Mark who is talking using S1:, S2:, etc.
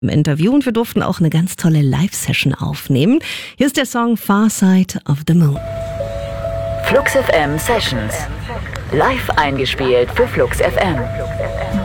S1: im Interview und wir durften auch eine ganz tolle Live-Session aufnehmen. Hier ist der Song Far Side of the Moon.
S2: Flux FM Sessions. Live eingespielt für Flux FM.